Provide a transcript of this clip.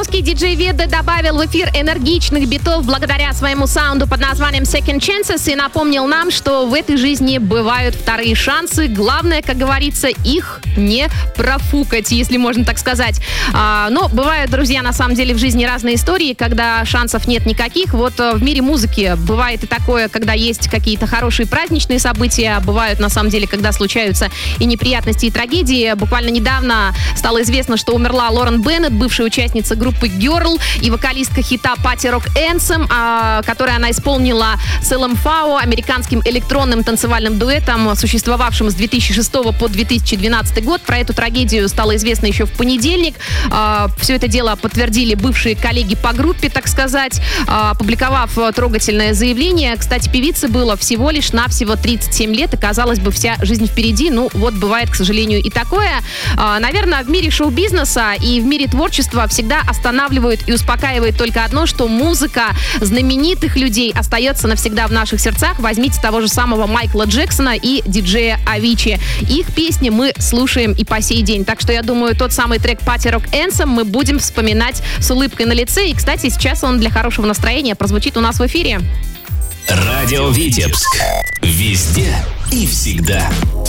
Русский диджей Веда добавил в эфир энергичных битов благодаря своему саунду под названием Second Chances и напомнил нам, что в этой жизни бывают вторые шансы. Главное, как говорится, их не профукать, если можно так сказать. Но бывают, друзья, на самом деле в жизни разные истории, когда шансов нет никаких. Вот в мире музыки бывает и такое, когда есть какие-то хорошие праздничные события. Бывают, на самом деле, когда случаются и неприятности, и трагедии. Буквально недавно стало известно, что умерла Лорен Беннет, бывшая участница группы Girl и вокалистка хита Party Rock Anthem, которую она исполнила с LMFAO, американским электронным танцевальным дуэтом, существовавшим с 2006 по 2012 год. Про эту трагедию стало известно еще в понедельник. Все это дело подтвердили бывшие коллеги по группе, так сказать, опубликовав трогательное заявление. Кстати, певице было всего лишь навсего 37 лет, и, казалось бы, вся жизнь впереди. Ну, вот бывает, к сожалению, и такое. Наверное, в мире шоу-бизнеса и в мире творчества всегда останавливает и успокаивает только одно, что музыка знаменитых людей остается навсегда в наших сердцах. Возьмите того же самого Майкла Джексона и диджея Avicii. Их песни мы слушаем и по сей день. Так что я думаю, тот самый трек Party Rock Anthem мы будем вспоминать с улыбкой на лице. И, кстати, сейчас он для хорошего настроения прозвучит у нас в эфире. Радио Витебск. Везде и всегда.